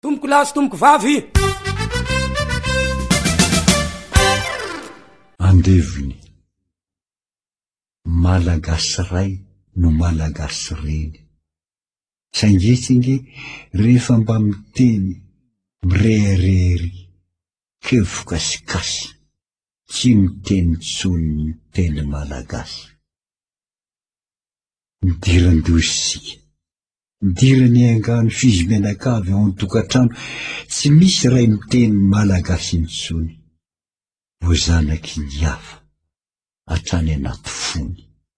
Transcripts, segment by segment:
tomboko lahy sy tomboko vavy. Andeviny malagasy ray no malagasy reny. Sangetsinge rehefa mba miteny mireherery kevokasikasy tsy miteny tsony miteny malagasy. Midiran-dosika midirany angano fizimenakavy ao an-tokatrano tsy misy ray miteny malagasy intsony. Vozanaky ny hafa hatrany anaty fony.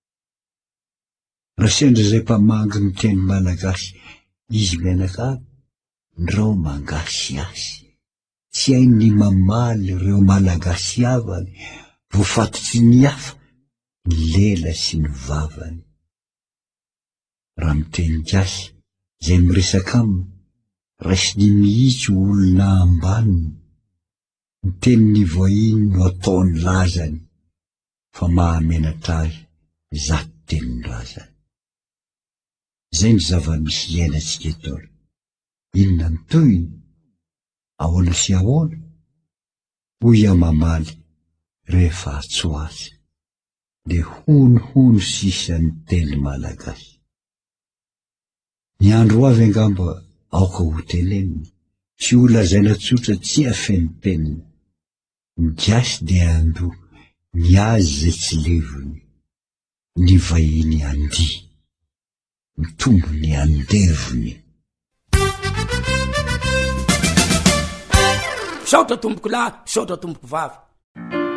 Raha sendra zay mpamangy miteny malagasy izy menakavy ndreo mangasy asy. Tsy hainy mamaly ireo malagasy avany voafatotsy ny hafa ny lela sy ny vavany. Raha miteny gasy zay miresaka aminy raisiny mihitsy olona ambaniny. Miteny ny voahiny no ataony lazany fa mahamenatra azy zato tenin-drazany. Zay ny zava-misy iainantsika eto. Inona ny toyiny? Ahoana sy ahoana? Hoy mamaly rehefa atso azy de hono sisa ny teny malagasy. Ny andro avy angamba aoka ho teneniny, tsy ho lazaina tsotra tsy afeny peniny. Ny gasy de ando ny azy zay tsy levony, ny vahiny andi mitombo ny andevony. Saotra tomboko lahy, saotra tomboko vavy.